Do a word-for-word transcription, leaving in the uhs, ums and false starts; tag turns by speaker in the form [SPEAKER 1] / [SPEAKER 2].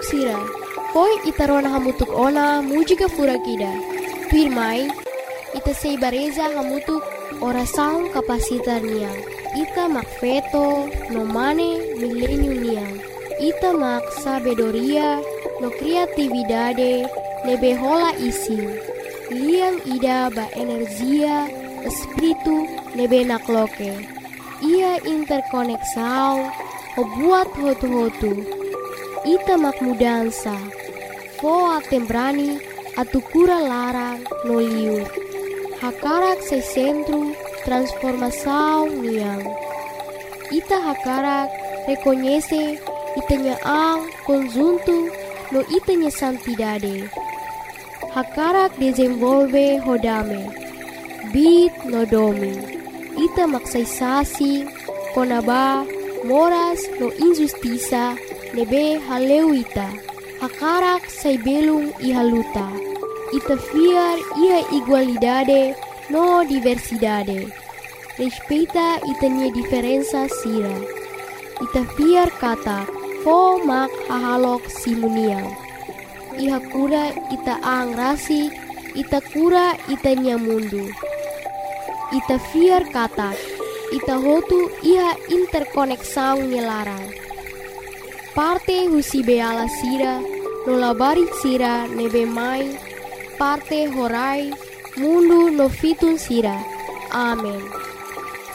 [SPEAKER 1] hamutuk sira. Poi ita rona hamutuk ona mujika fura kida. Pirmai, ita sei bareza hamutuk orasaun kapasitar niang. Ita mak feto no mane milenium niang. Ita mak sabedoria no kreatividade nebe hola isi. Liang ida ba energia espiritu nebe nakloke. Ia interkoneksau ho buat hotu-hotu. Ita mak mudansa. Fo atembrani atukura larang no liur. Hakarak se centro transformação niang. Ita hakarak reconhece itanya ang conjunto no itanya santidade. Hakarak desenvolve hodame. Bit no domi. Ita maksaisasi konaba moras no injustiça nebe haleu ita. Hakarak sai belung ihaluta. Ita fiar ia igualdade no diversidade. Respeita itanya diferença sira. Ita fiar kata fo mak hahalok simuniang. Iha kura ita ang rasi, ita kura itanya mundu. Ita fiar kata, ita hotu iha interkoneksau nyelarang. Parte husi beala sira, no labari sira nebe mai, parte horai, mundu no fitun sira. Amen.